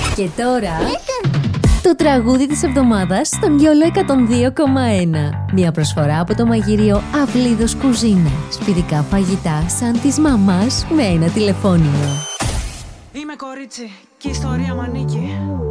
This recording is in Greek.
Και τώρα το τραγούδι της εβδομάδας στον Γιόλο 102,1. Μια προσφορά από το μαγειρίο Αυλίδος Κουζίνα. Σπιτικά φαγητά σαν της μαμάς με ένα τηλεφώνημα. Είμαι κορίτσι και η ιστορία μ' ανήκει.